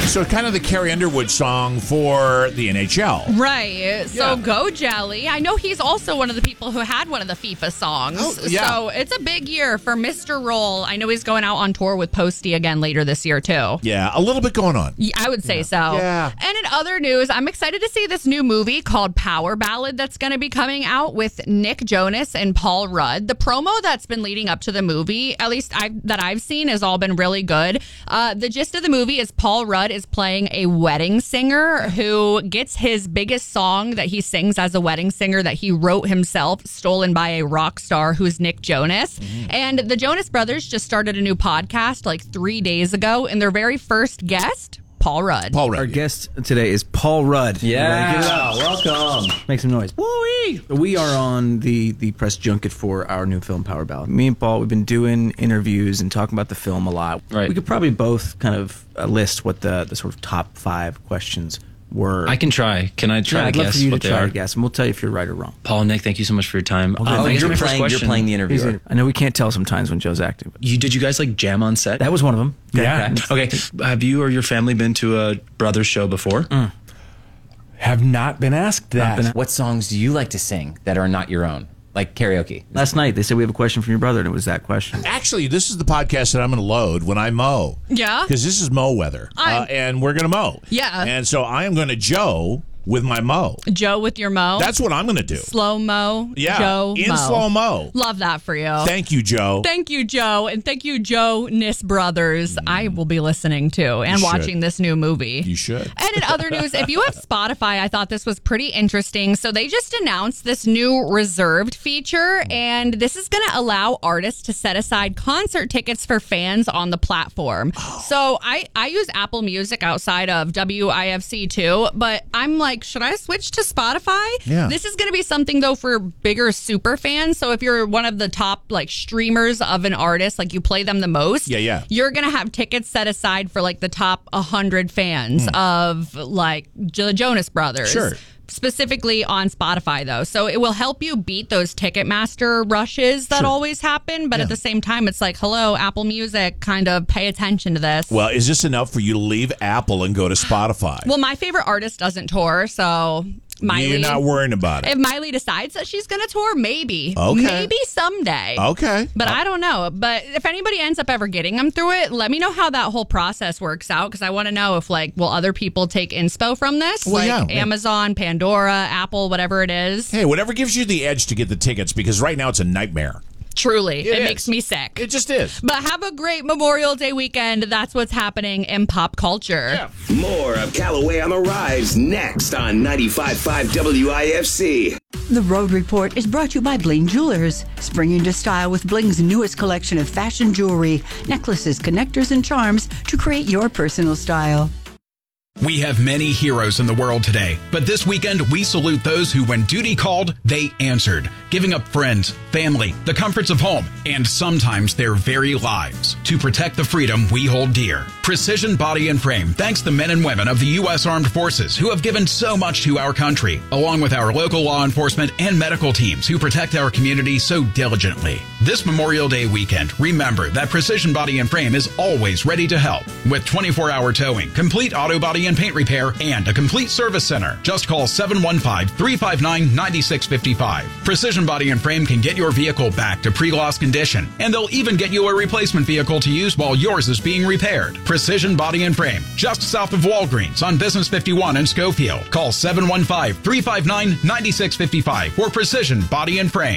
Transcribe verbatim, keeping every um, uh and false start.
So kind of the Carrie Underwood song for the N H L. Right. So Yeah. go Jelly. I know he's also one of the people who had one of the FIFA songs. Oh, yeah. So it's a big year for Mister Roll. I know he's going out on tour with Posty again later this year, too. Yeah, a little bit going on. Yeah, I would say Yeah. so. Yeah. And in other news, I'm excited to see this new movie called Power Ballad that's going to be coming out with Nick Jonas and Paul Rudd. The promo that's been leading up to the movie, at least I, that I've seen, has all been really good. Uh, the gist of the movie is Paul Rudd is playing a wedding singer who gets his biggest song that he sings as a wedding singer that he wrote himself stolen by a rock star who's Nick Jonas. Mm. And the Jonas Brothers just started a new podcast like three days ago, and their very first guest, Paul Rudd. Paul Rudd. Our guest today is Paul Rudd. Yeah, Give it up. welcome. Make some noise. Woo-wee! We are on the, the press junket for our new film, Power Ballad. Me and Paul, we've been doing interviews and talking about the film a lot. Right. We could probably both kind of uh, list what the, the sort of top five questions were. I can try. Can I try yeah, to I'd love guess for you to what they try are? to guess, and we'll tell you if you're right or wrong. Paul, Nick, thank you so much for your time. Oh, Uh, you're here's my first playing- you're question. playing the interviewer. I know we can't tell sometimes when Joe's acting. But You did you guys like jam on set? that was one of them. Yeah. Okay. Have you or your family been to a Brothers show before? Mm. Have not been asked that. been- What songs do you like to sing that are not your own? Like karaoke? Last night, they said we have a question from your brother, and it was that question. Actually, this is the podcast that I'm going to load when I mow. Yeah? Because this is mow weather. I'm- Uh, and we're going to mow. Yeah. And so I am going to Joe with my mow. Joe with your mo. That's what I'm going to do. slow mo. Yeah. Joe in mo. slow mo. Love that for you. Thank you, Joe. Thank you, Joe. And thank you, Joe Nis Brothers. I will be listening to and You watching should. this new movie. You should. And in other news, if you have Spotify, I thought this was pretty interesting. So they just announced this new reserved feature, and this is going to allow artists to set aside concert tickets for fans on the platform. So I, I use Apple Music outside of W I F C too, but I'm like, should I switch to Spotify? Yeah. This is going to be something, though, for bigger super fans. So if you're one of the top like streamers of an artist, like you play them the most, Yeah, yeah. you're going to have tickets set aside for like the top one hundred fans of like the Jonas Brothers. Sure. Specifically on Spotify, though. So it will help you beat those Ticketmaster rushes that Sure. always happen. But Yeah. at the same time, it's like, hello, Apple Music, kind of pay attention to this. Well, is this enough for you to leave Apple and go to Spotify? Well, my favorite artist doesn't tour, so Miley. You're not worrying about it. If Miley decides that she's going to tour, maybe. Okay. Maybe someday. Okay. But I don't know. But if anybody ends up ever getting them through it, let me know how that whole process works out, because I want to know if, like, will other people take inspo from this? Well, like yeah, yeah. Amazon, Pandora, Apple, whatever it is. Hey, whatever gives you the edge to get the tickets, because right now it's a nightmare. Truly. It, is. makes me sick. It just is. But have a great Memorial Day weekend. That's what's happening in pop culture. More of Callaway on the Rise next on ninety-five point five W I F C. The Road Report is brought to you by Bling Jewelers. Spring into style with Bling's newest collection of fashion jewelry, necklaces, connectors, and charms to create your personal style. We have many heroes in the world today, but this weekend we salute those who, when duty called, they answered, giving up friends, family, the comforts of home, and sometimes their very lives to protect the freedom we hold dear. Precision Body and Frame thanks the men and women of the U S Armed Forces who have given so much to our country, along with our local law enforcement and medical teams who protect our community so diligently. This Memorial Day weekend, remember that Precision Body and Frame is always ready to help with twenty-four hour towing, complete auto body and paint repair, and a complete service center. Just call seven one five, three five nine, nine six five five. Precision Body and Frame can get your vehicle back to pre-loss condition, and they'll even get you a replacement vehicle to use while yours is being repaired. Precision Body and Frame, just south of Walgreens on Business fifty-one in Schofield. Call seven one five, three five nine, nine six five five for Precision Body and Frame.